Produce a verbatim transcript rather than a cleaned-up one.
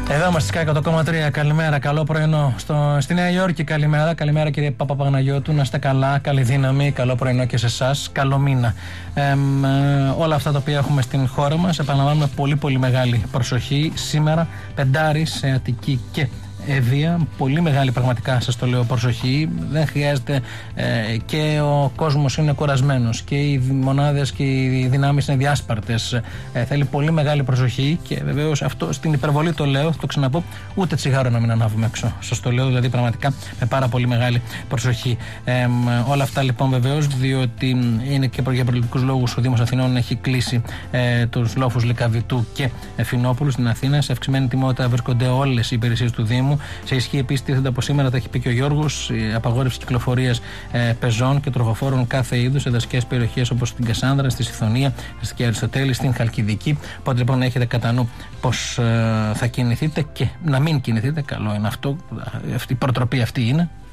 Εδώ είμαστε στις εκατό κόμμα τρία. Καλημέρα, καλό πρωινό. Στο, στη Νέα Υόρκη, καλημέρα. Καλημέρα, κύριε Παπαπαγαναγιώτου. Να είστε καλά, καλή δύναμη. Καλό πρωινό και σε εσάς. Καλό μήνα. Ε, ε, όλα αυτά τα οποία έχουμε στην χώρα μας, επαναλαμβάνουμε πολύ πολύ μεγάλη προσοχή. Σήμερα, πεντάρι σε Αττική και Ευβοία. Πολύ μεγάλη, πραγματικά σας το λέω, προσοχή. Δεν χρειάζεται, ε, και ο κόσμος είναι κουρασμένος και οι μονάδες και οι δυνάμεις είναι διάσπαρτες. Ε, θέλει πολύ μεγάλη προσοχή και βεβαίως αυτό στην υπερβολή το λέω, το ξαναπώ, ούτε τσιγάρο να μην ανάβουμε έξω. Σας το λέω δηλαδή πραγματικά με πάρα πολύ μεγάλη προσοχή. Ε, όλα αυτά λοιπόν βεβαίως, διότι είναι και για προληπτικούς λόγους ο Δήμος Αθηνών έχει κλείσει ε, τους λόφους Λυκαβητού και Φινόπουλου στην Αθήνα. Σε αυξημένη τιμότητα βρίσκονται όλες οι υπηρεσίες του Δήμου. Σε ισχύ επίσης τίθενται από σήμερα, τα έχει πει και ο Γιώργος, η απαγόρευση κυκλοφορίας ε, πεζών και τροχοφόρων κάθε είδους σε δασικές περιοχές όπως στην Κασάνδρα, στη Σιθωνία, στην Αριστοτέλη, στην Χαλκιδική. Οπότε λοιπόν έχετε κατά νου πως ε, θα κινηθείτε και να μην κινηθείτε. Καλό είναι αυτό. Αυτή, η προτροπή αυτή είναι.